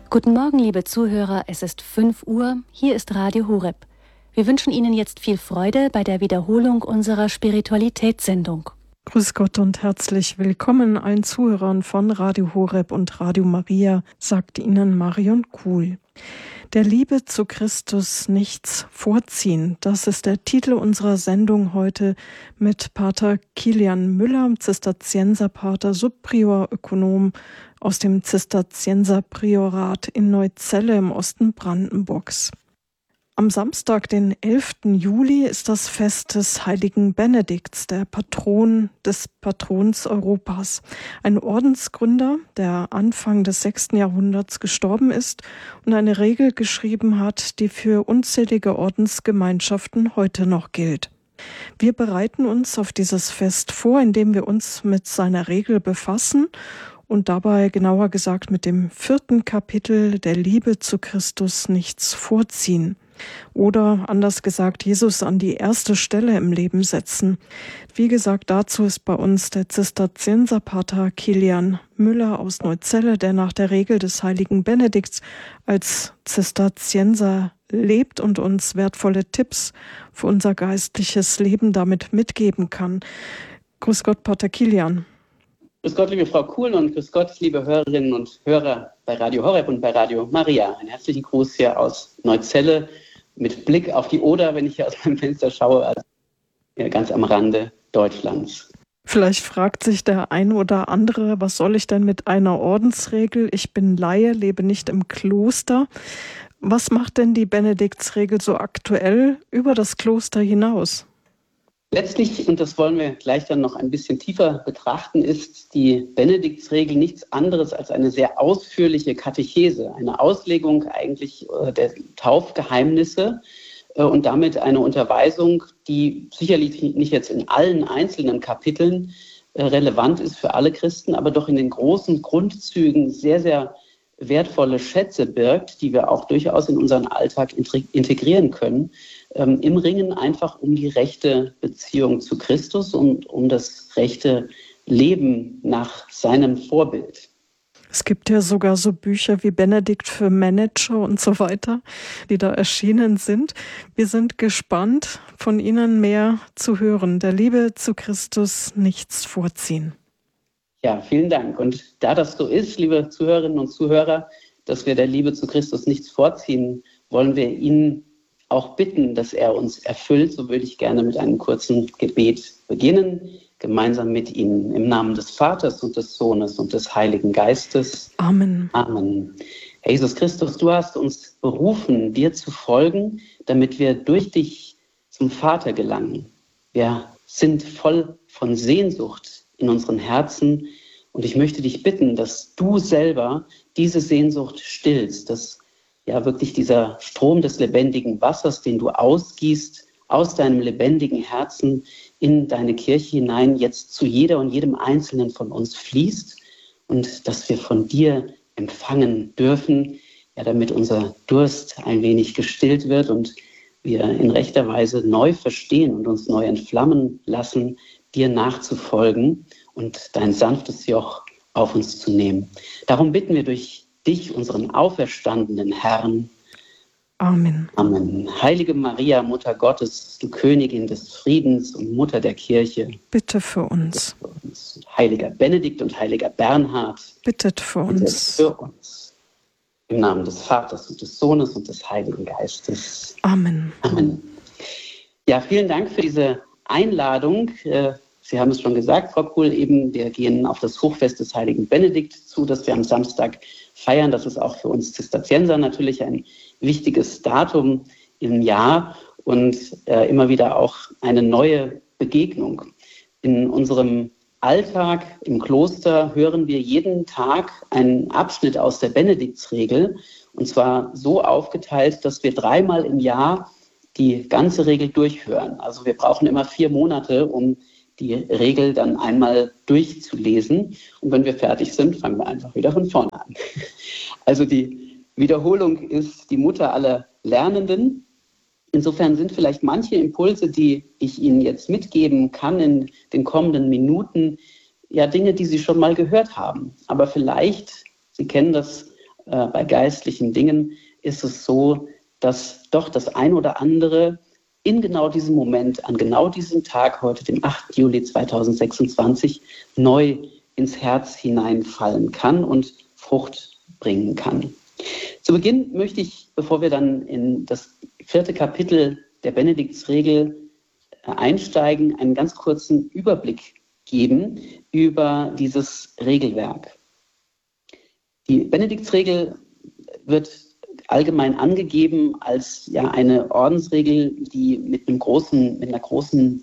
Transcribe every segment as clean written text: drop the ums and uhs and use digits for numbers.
Guten Morgen, liebe Zuhörer, es ist 5 Uhr, hier ist Radio Horeb. Wir wünschen Ihnen jetzt viel Freude bei der Wiederholung unserer Spiritualitätssendung. Grüß Gott und herzlich willkommen allen Zuhörern von Radio Horeb und Radio Maria, sagt Ihnen Marion Kuhl. Der Liebe zu Christus nichts vorziehen, das ist der Titel unserer Sendung heute mit Pater Kilian Müller, Zisterzienserpater, Subprior, Ökonom aus dem Zisterzienserpriorat in Neuzelle im Osten Brandenburgs. Am Samstag, den 11. Juli, ist das Fest des heiligen Benedikts, der Patron des Patrons Europas. Ein Ordensgründer, der Anfang des 6. Jahrhunderts gestorben ist und eine Regel geschrieben hat, die für unzählige Ordensgemeinschaften heute noch gilt. Wir bereiten uns auf dieses Fest vor, indem wir uns mit seiner Regel befassen und dabei genauer gesagt mit dem 4. Kapitel der Liebe zu Christus nichts vorziehen. Oder anders gesagt, Jesus an die erste Stelle im Leben setzen. Wie gesagt, dazu ist bei uns der Zisterzienserpater Kilian Müller aus Neuzelle, der nach der Regel des heiligen Benedikts als Zisterzienser lebt und uns wertvolle Tipps für unser geistliches Leben damit mitgeben kann. Grüß Gott, Pater Kilian. Grüß Gott, liebe Frau Kuhl, und grüß Gott, liebe Hörerinnen und Hörer bei Radio Horeb und bei Radio Maria. Einen herzlichen Gruß hier aus Neuzelle mit Blick auf die Oder, wenn ich hier aus meinem Fenster schaue, also ganz am Rande Deutschlands. Vielleicht fragt sich der ein oder andere, was soll ich denn mit einer Ordensregel? Ich bin Laie, lebe nicht im Kloster. Was macht denn die Benediktsregel so aktuell über das Kloster hinaus? Letztlich, und das wollen wir gleich dann noch ein bisschen tiefer betrachten, ist die Benediktsregel nichts anderes als eine sehr ausführliche Katechese, eine Auslegung eigentlich der Taufgeheimnisse und damit eine Unterweisung, die sicherlich nicht jetzt in allen einzelnen Kapiteln relevant ist für alle Christen, aber doch in den großen Grundzügen sehr, sehr wertvolle Schätze birgt, die wir auch durchaus in unseren Alltag integrieren können, im Ringen einfach um die rechte Beziehung zu Christus und um das rechte Leben nach seinem Vorbild. Es gibt ja sogar so Bücher wie Benedikt für Manager und so weiter, die da erschienen sind. Wir sind gespannt, von Ihnen mehr zu hören. Der Liebe zu Christus nichts vorziehen. Ja, vielen Dank. Und da das so ist, liebe Zuhörerinnen und Zuhörer, dass wir der Liebe zu Christus nichts vorziehen, wollen wir ihn auch bitten, dass er uns erfüllt. So würde ich gerne mit einem kurzen Gebet beginnen, gemeinsam mit Ihnen. Im Namen des Vaters und des Sohnes und des Heiligen Geistes. Amen. Amen. Herr Jesus Christus, du hast uns berufen, dir zu folgen, damit wir durch dich zum Vater gelangen. Wir sind voll von Sehnsucht in unseren Herzen und ich möchte dich bitten, dass du selber diese Sehnsucht stillst, dass ja wirklich dieser Strom des lebendigen Wassers, den du ausgießt aus deinem lebendigen Herzen in deine Kirche hinein, jetzt zu jeder und jedem Einzelnen von uns fließt und dass wir von dir empfangen dürfen, ja, damit unser Durst ein wenig gestillt wird und wir in rechter Weise neu verstehen und uns neu entflammen lassen, dir nachzufolgen und dein sanftes Joch auf uns zu nehmen. Darum bitten wir durch dich, unseren auferstandenen Herrn. Amen. Amen. Heilige Maria, Mutter Gottes, du Königin des Friedens und Mutter der Kirche. Bitte für uns. Heiliger Benedikt und heiliger Bernhard. Bittet für uns. Für uns. Im Namen des Vaters und des Sohnes und des Heiligen Geistes. Amen. Amen. Ja, vielen Dank für diese Einladung. Sie haben es schon gesagt, Frau Kuhl, eben, wir gehen auf das Hochfest des heiligen Benedikt zu, das wir am Samstag feiern. Das ist auch für uns Zisterzienser natürlich ein wichtiges Datum im Jahr und immer wieder auch eine neue Begegnung. In unserem Alltag im Kloster hören wir jeden Tag einen Abschnitt aus der Benediktsregel, und zwar so aufgeteilt, dass wir 3-mal im Jahr die ganze Regel durchhören. Also wir brauchen immer 4 Monate, um die Regel dann einmal durchzulesen. Und wenn wir fertig sind, fangen wir einfach wieder von vorne an. Also die Wiederholung ist die Mutter aller Lernenden. Insofern sind vielleicht manche Impulse, die ich Ihnen jetzt mitgeben kann in den kommenden Minuten, ja Dinge, die Sie schon mal gehört haben. Aber vielleicht, Sie kennen das bei geistlichen Dingen ist es so, dass doch das ein oder andere in genau diesem Moment, an genau diesem Tag, heute dem 8. Juli 2026, neu ins Herz hineinfallen kann und Frucht bringen kann. Zu Beginn möchte ich, bevor wir dann in das 4. Kapitel der Benediktsregel einsteigen, einen ganz kurzen Überblick geben über dieses Regelwerk. Die Benediktsregel wird allgemein angegeben als eine Ordensregel, die mit einer großen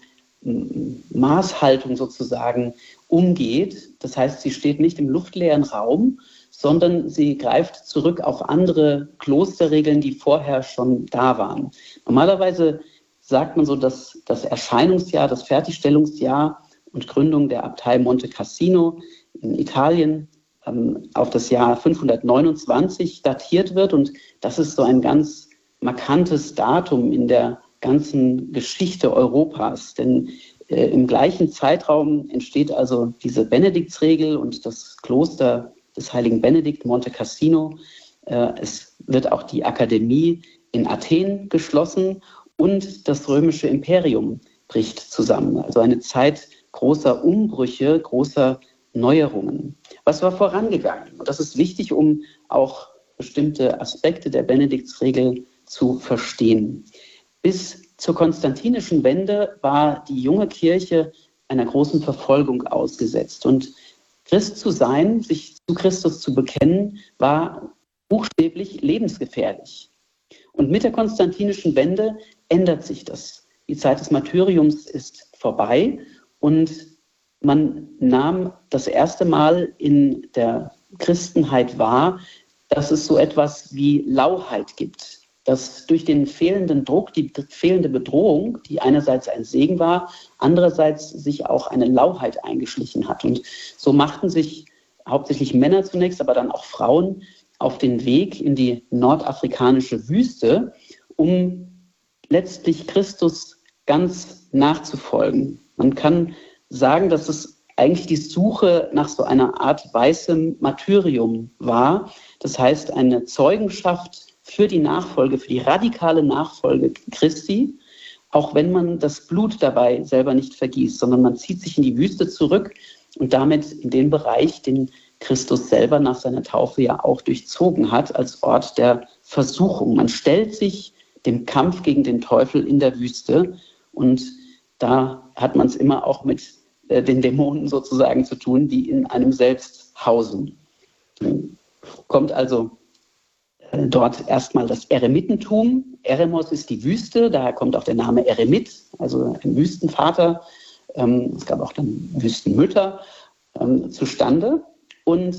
Maßhaltung sozusagen umgeht. Das heißt, sie steht nicht im luftleeren Raum, sondern sie greift zurück auf andere Klosterregeln, die vorher schon da waren. Normalerweise sagt man so, dass das Erscheinungsjahr, das Fertigstellungsjahr und Gründung der Abtei Monte Cassino in Italien auf das Jahr 529 datiert wird. Und das ist so ein ganz markantes Datum in der ganzen Geschichte Europas. Denn im gleichen Zeitraum entsteht also diese Benediktsregel und das Kloster des heiligen Benedikt Monte Cassino. Es wird auch die Akademie in Athen geschlossen und das römische Imperium bricht zusammen. Also eine Zeit großer Umbrüche, großer Neuerungen. Was war vorangegangen? Und das ist wichtig, um auch bestimmte Aspekte der Benediktsregel zu verstehen. Bis zur konstantinischen Wende war die junge Kirche einer großen Verfolgung ausgesetzt. Und Christ zu sein, sich zu Christus zu bekennen, war buchstäblich lebensgefährlich. Und mit der konstantinischen Wende ändert sich das. Die Zeit des Martyriums ist vorbei und man nahm das erste Mal in der Christenheit wahr, dass es so etwas wie Lauheit gibt. Dass durch den fehlenden Druck, die fehlende Bedrohung, die einerseits ein Segen war, andererseits sich auch eine Lauheit eingeschlichen hat. Und so machten sich hauptsächlich Männer zunächst, aber dann auch Frauen auf den Weg in die nordafrikanische Wüste, um letztlich Christus ganz nachzufolgen. Man kann sagen, dass es eigentlich die Suche nach so einer Art weißem Martyrium war. Das heißt, eine Zeugenschaft für die Nachfolge, für die radikale Nachfolge Christi, auch wenn man das Blut dabei selber nicht vergießt, sondern man zieht sich in die Wüste zurück und damit in den Bereich, den Christus selber nach seiner Taufe ja auch durchzogen hat, als Ort der Versuchung. Man stellt sich dem Kampf gegen den Teufel in der Wüste und da hat man es immer auch mit den Dämonen sozusagen zu tun, die in einem selbst hausen. Kommt also dort erstmal das Eremitentum. Eremos ist die Wüste, daher kommt auch der Name Eremit, also ein Wüstenvater. Es gab auch dann Wüstenmütter zustande. Und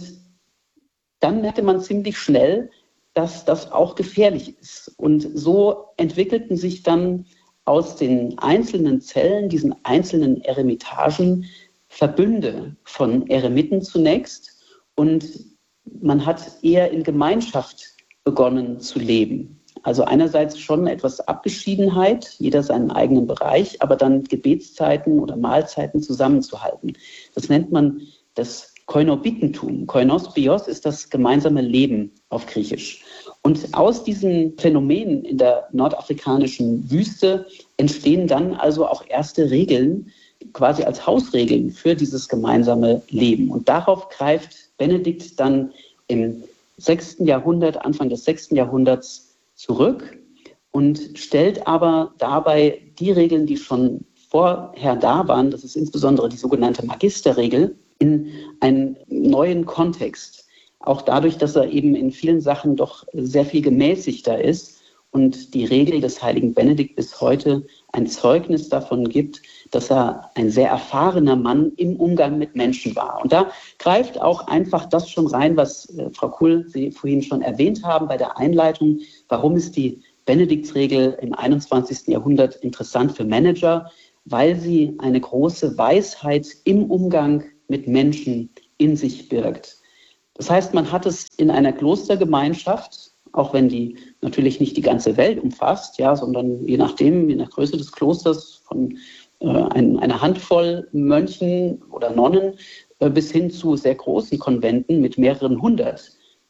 dann merkte man ziemlich schnell, dass das auch gefährlich ist. Und so entwickelten sich dann aus den einzelnen Zellen, diesen einzelnen Eremitagen, Verbünde von Eremiten zunächst. Und man hat eher in Gemeinschaft begonnen zu leben. Also einerseits schon etwas Abgeschiedenheit, jeder seinen eigenen Bereich, aber dann Gebetszeiten oder Mahlzeiten zusammenzuhalten. Das nennt man das Koinobitentum. Koinos bios ist das gemeinsame Leben auf Griechisch. Und aus diesen Phänomenen in der nordafrikanischen Wüste entstehen dann also auch erste Regeln, quasi als Hausregeln für dieses gemeinsame Leben. Und darauf greift Benedikt dann im 6. Jahrhundert, Anfang des 6. Jahrhunderts zurück und stellt aber dabei die Regeln, die schon vorher da waren, das ist insbesondere die sogenannte Magisterregel, in einen neuen Kontext. Auch dadurch, dass er eben in vielen Sachen doch sehr viel gemäßigter ist und die Regel des heiligen Benedikt bis heute ein Zeugnis davon gibt, dass er ein sehr erfahrener Mann im Umgang mit Menschen war. Und da greift auch einfach das schon rein, was Frau Kuhl Sie vorhin schon erwähnt haben bei der Einleitung. Warum ist die Benediktsregel im 21. Jahrhundert interessant für Manager? Weil sie eine große Weisheit im Umgang mit Menschen in sich birgt. Das heißt, man hat es in einer Klostergemeinschaft, auch wenn die natürlich nicht die ganze Welt umfasst, ja, sondern je nach Größe des Klosters von einer Handvoll Mönchen oder Nonnen bis hin zu sehr großen Konventen mit mehreren hundert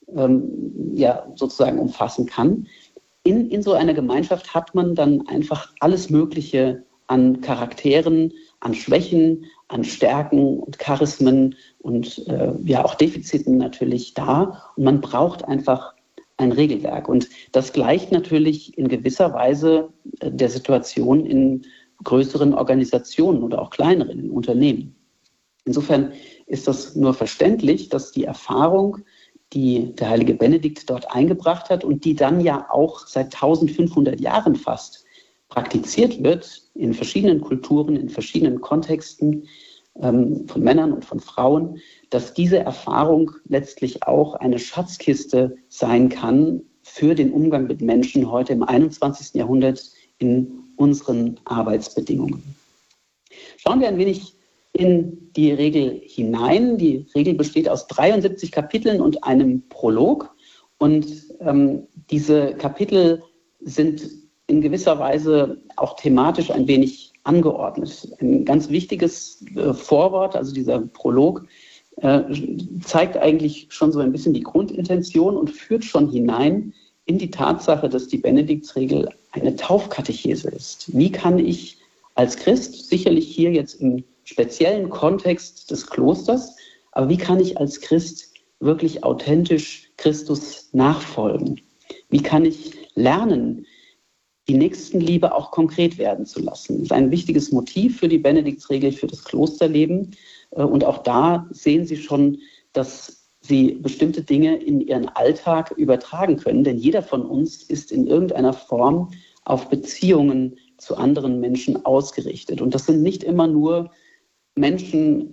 sozusagen umfassen kann. In so einer Gemeinschaft hat man dann einfach alles Mögliche an Charakteren, an Schwächen, an Stärken und Charismen und auch Defiziten natürlich da. Und man braucht einfach ein Regelwerk. Und das gleicht natürlich in gewisser Weise der Situation in größeren Organisationen oder auch kleineren Unternehmen. Insofern ist das nur verständlich, dass die Erfahrung, die der heilige Benedikt dort eingebracht hat und die dann ja auch seit 1500 Jahren fast praktiziert wird, in verschiedenen Kulturen, in verschiedenen Kontexten, von Männern und von Frauen, dass diese Erfahrung letztlich auch eine Schatzkiste sein kann für den Umgang mit Menschen heute im 21. Jahrhundert in unseren Arbeitsbedingungen. Schauen wir ein wenig in die Regel hinein. Die Regel besteht aus 73 Kapiteln und einem Prolog. Und diese Kapitel sind in gewisser Weise auch thematisch ein wenig angeordnet. Ein ganz wichtiges Vorwort, also dieser Prolog, zeigt eigentlich schon so ein bisschen die Grundintention und führt schon hinein in die Tatsache, dass die Benediktsregel eine Taufkatechese ist. Wie kann ich als Christ, sicherlich hier jetzt im speziellen Kontext des Klosters, aber wie kann ich als Christ wirklich authentisch Christus nachfolgen? Wie kann ich lernen, die Nächstenliebe auch konkret werden zu lassen? Das ist ein wichtiges Motiv für die Benediktsregel, für das Klosterleben. Und auch da sehen Sie schon, dass Sie bestimmte Dinge in Ihren Alltag übertragen können. Denn jeder von uns ist in irgendeiner Form auf Beziehungen zu anderen Menschen ausgerichtet. Und das sind nicht immer nur Menschen,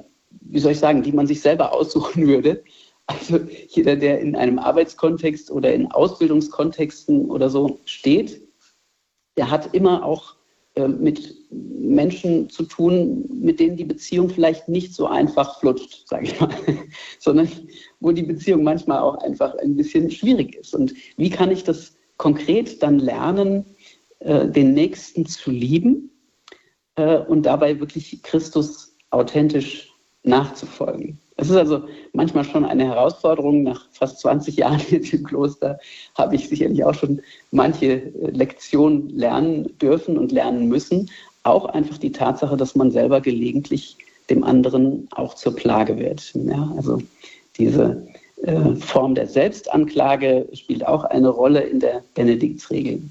die man sich selber aussuchen würde. Also jeder, der in einem Arbeitskontext oder in Ausbildungskontexten oder so steht, der hat immer auch mit Menschen zu tun, mit denen die Beziehung vielleicht nicht so einfach flutscht, sage ich mal, sondern wo die Beziehung manchmal auch einfach ein bisschen schwierig ist. Und wie kann ich das konkret dann lernen, den Nächsten zu lieben und dabei wirklich Christus authentisch nachzufolgen? Es ist also manchmal schon eine Herausforderung. Nach fast 20 Jahren jetzt im Kloster habe ich sicherlich auch schon manche Lektionen lernen dürfen und lernen müssen. Auch einfach die Tatsache, dass man selber gelegentlich dem anderen auch zur Plage wird. Ja, also diese Form der Selbstanklage spielt auch eine Rolle in der Benediktsregel.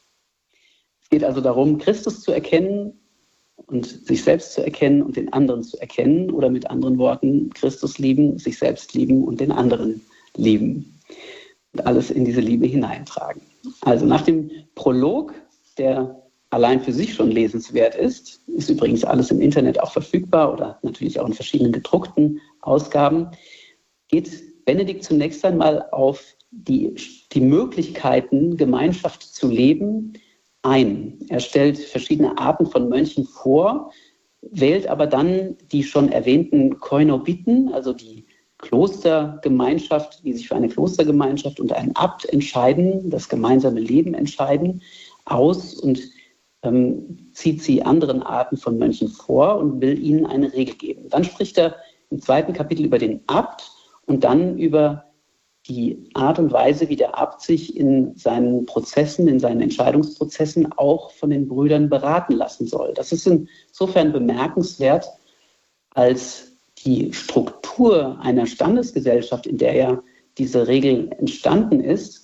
Es geht also darum, Christus zu erkennen und sich selbst zu erkennen und den anderen zu erkennen, oder mit anderen Worten, Christus lieben, sich selbst lieben und den anderen lieben. Und alles in diese Liebe hineintragen. Also nach dem Prolog, der allein für sich schon lesenswert ist übrigens alles im Internet auch verfügbar oder natürlich auch in verschiedenen gedruckten Ausgaben, geht Benedikt zunächst einmal auf die Möglichkeiten, Gemeinschaft zu leben, ein. Er stellt verschiedene Arten von Mönchen vor, wählt aber dann die schon erwähnten Koinobiten, also die Klostergemeinschaft, die sich für eine Klostergemeinschaft und einen Abt entscheiden, das gemeinsame Leben entscheiden, aus und zieht sie anderen Arten von Mönchen vor und will ihnen eine Regel geben. Dann spricht er im 2. Kapitel über den Abt und dann über die Art und Weise, wie der Abt sich in seinen Prozessen, in seinen Entscheidungsprozessen auch von den Brüdern beraten lassen soll. Das ist insofern bemerkenswert, als die Struktur einer Standesgesellschaft, in der ja diese Regel entstanden ist,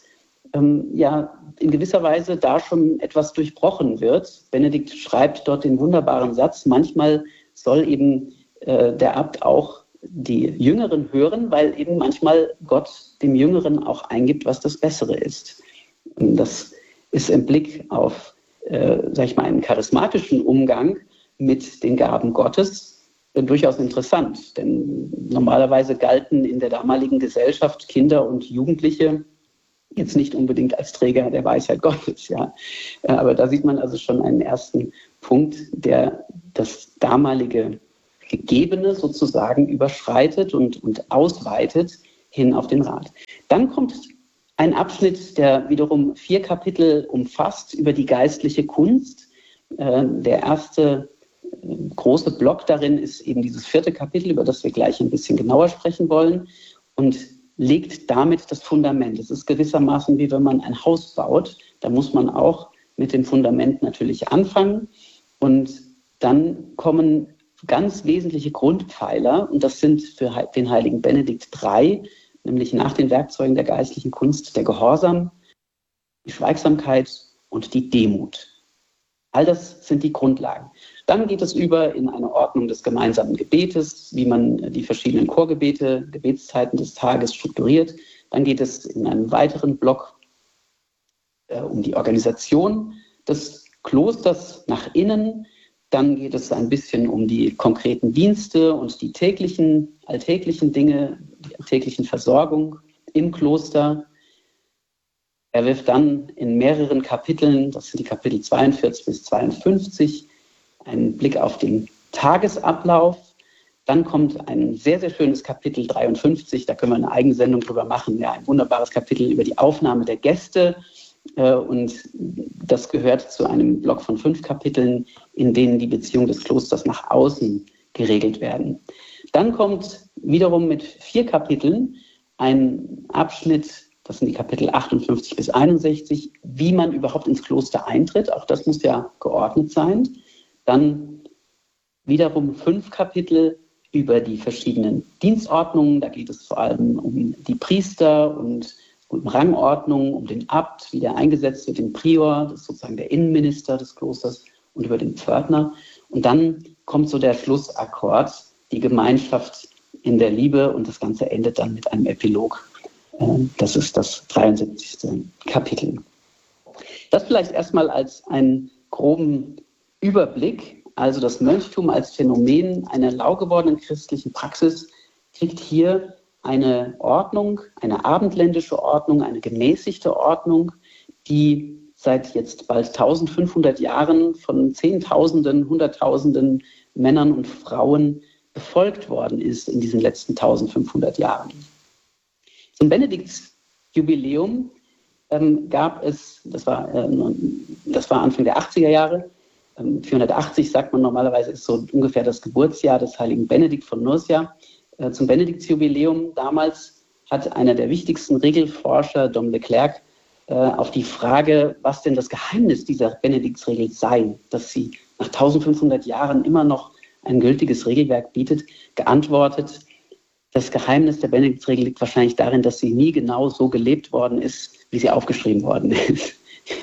in gewisser Weise da schon etwas durchbrochen wird. Benedikt schreibt dort den wunderbaren Satz: Manchmal soll eben der Abt auch die Jüngeren hören, weil eben manchmal Gott dem Jüngeren auch eingibt, was das Bessere ist. Und das ist im Blick auf, einen charismatischen Umgang mit den Gaben Gottes durchaus interessant. Denn normalerweise galten in der damaligen Gesellschaft Kinder und Jugendliche jetzt nicht unbedingt als Träger der Weisheit Gottes. Ja. Aber da sieht man also schon einen ersten Punkt, der das damalige Gegebene sozusagen überschreitet und ausweitet hin auf den Rat. Dann kommt ein Abschnitt, der wiederum 4 Kapitel umfasst über die geistliche Kunst. Der erste große Block darin ist eben dieses 4. Kapitel, über das wir gleich ein bisschen genauer sprechen wollen. Und legt damit das Fundament. Es ist gewissermaßen wie wenn man ein Haus baut. Da muss man auch mit dem Fundament natürlich anfangen. Und dann kommen ganz wesentliche Grundpfeiler. Und das sind für den heiligen Benedikt 3, nämlich nach den Werkzeugen der geistlichen Kunst der Gehorsam, die Schweigsamkeit und die Demut. All das sind die Grundlagen. Dann geht es über in eine Ordnung des gemeinsamen Gebetes, wie man die verschiedenen Chorgebete, Gebetszeiten des Tages strukturiert. Dann geht es in einem weiteren Block um die Organisation des Klosters nach innen. Dann geht es ein bisschen um die konkreten Dienste und die alltäglichen Dinge, die alltäglichen Versorgung im Kloster. Er wirft dann in mehreren Kapiteln, das sind die Kapitel 42 bis 52, einen Blick auf den Tagesablauf. Dann kommt ein sehr, sehr schönes Kapitel 53, da können wir eine Eigensendung drüber machen. Ja, ein wunderbares Kapitel über die Aufnahme der Gäste. Und das gehört zu einem Block von 5 Kapiteln, in denen die Beziehungen des Klosters nach außen geregelt werden. Dann kommt wiederum mit 4 Kapiteln ein Abschnitt, das sind die Kapitel 58 bis 61, wie man überhaupt ins Kloster eintritt. Auch das muss ja geordnet sein. Dann wiederum 5 Kapitel über die verschiedenen Dienstordnungen. Da geht es vor allem um die Priester und um Rangordnung, um den Abt, wie der eingesetzt wird, den Prior, das ist sozusagen der Innenminister des Klosters, und über den Pförtner. Und dann kommt so der Schlussakkord, die Gemeinschaft in der Liebe, und das Ganze endet dann mit einem Epilog. Das ist das 73. Kapitel. Das vielleicht erstmal als einen groben Überblick. Also das Mönchtum als Phänomen einer lau gewordenen christlichen Praxis kriegt hier eine Ordnung, eine abendländische Ordnung, eine gemäßigte Ordnung, die seit jetzt bald 1500 Jahren von Zehntausenden, Hunderttausenden Männern und Frauen befolgt worden ist in diesen letzten 1500 Jahren. Zum Benediktsjubiläum gab es, das war Anfang der 80er Jahre, 480 sagt man normalerweise, ist so ungefähr das Geburtsjahr des heiligen Benedikt von Nursia. Zum Benediktsjubiläum damals hat einer der wichtigsten Regelforscher, Dom de Clercq, auf die Frage, was denn das Geheimnis dieser Benediktsregel sei, dass sie nach 1500 Jahren immer noch ein gültiges Regelwerk bietet, geantwortet: Das Geheimnis der Benediktsregel liegt wahrscheinlich darin, dass sie nie genau so gelebt worden ist, wie sie aufgeschrieben worden ist.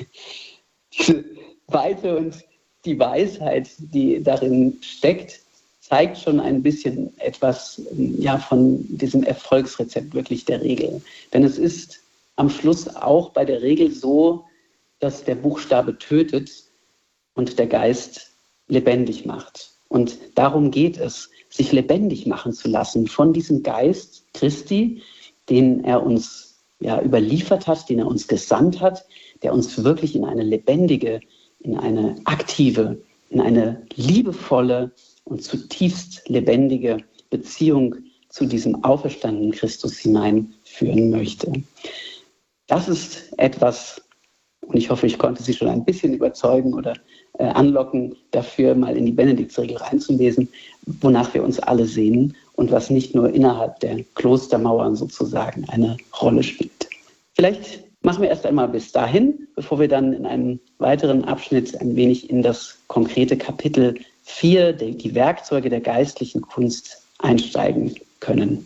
Diese Weite und die Weisheit, die darin steckt, zeigt schon ein bisschen etwas von diesem Erfolgsrezept wirklich der Regel. Denn es ist am Schluss auch bei der Regel so, dass der Buchstabe tötet und der Geist lebendig macht. Und darum geht es, sich lebendig machen zu lassen von diesem Geist Christi, den er uns überliefert hat, den er uns gesandt hat, der uns wirklich in eine lebendige, in eine aktive, in eine liebevolle und zutiefst lebendige Beziehung zu diesem auferstandenen Christus hineinführen möchte. Das ist etwas, und ich hoffe, ich konnte Sie schon ein bisschen überzeugen oder anlocken, dafür mal in die Benediktsregel reinzulesen, wonach wir uns alle sehnen und was nicht nur innerhalb der Klostermauern sozusagen eine Rolle spielt. Vielleicht machen wir erst einmal bis dahin, bevor wir dann in einem weiteren Abschnitt ein wenig in das konkrete Kapitel 4, die Werkzeuge der geistlichen Kunst, einsteigen können.